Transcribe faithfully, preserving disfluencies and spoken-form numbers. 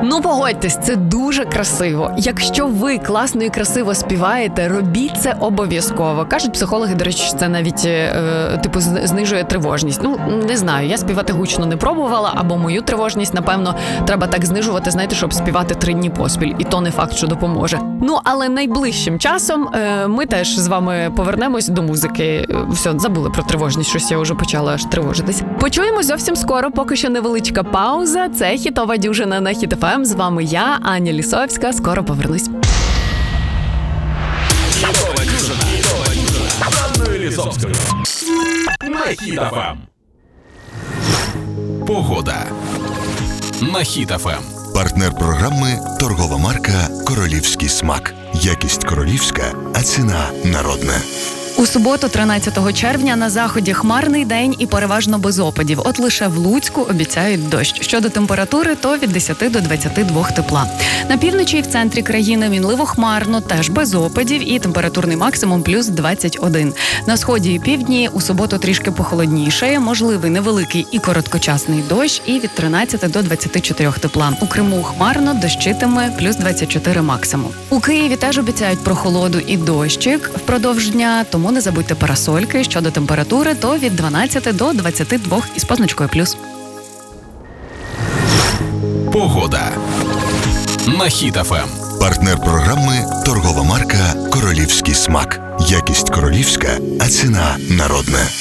Ну, погодьтесь, це дуже красиво. Якщо ви класно і красиво співаєте, робіть це обов'язково. Кажуть психологи, до речі, це навіть, е, типу, знижує тривожність. Ну, не знаю, я співати гучно не пробувала, або мою тривожність, напевно, треба так знижувати, знаєте, щоб співати три дні поспіль. І то не факт, що допоможе. Ну, але найближчим часом е, ми теж з вами повернемось до музики. Все, забули про тривожність, щось я вже почала аж тривожитись. Почуємо зовсім скоро, поки що невеличка пауза. Це хітова дюжина на Хіт еф ем. З вами я, Аня Лісовська. Скоро повернусь. Хітова дюжина, хітова дюжина з Анною Лісовською на Хіт еф ем. Погода на Хіт еф ем. Партнер програми – торгова марка «Королівський смак». Якість королівська, а ціна народна. У суботу, тринадцятого червня, на заході хмарний день і переважно без опадів. От лише в Луцьку обіцяють дощ. Щодо температури, то від десяти до двадцяти двох тепла. На півночі і в центрі країни мінливо хмарно, теж без опадів, і температурний максимум плюс двадцять один. На сході і півдні у суботу трішки похолодніше, можливий невеликий і короткочасний дощ, і від тринадцяти до двадцяти чотирьох тепла. У Криму хмарно, дощитиме, плюс двадцять чотири максимум. У Києві теж обіцяють прохолоду і дощик впродовж дня, тому не забудьте парасольки. Щодо температури, то від дванадцяти до двадцяти двох із позначкою плюс. Погода на Хіт еф ем. Партнер програми – торгова марка «Королівський смак». Якість королівська, а ціна народна.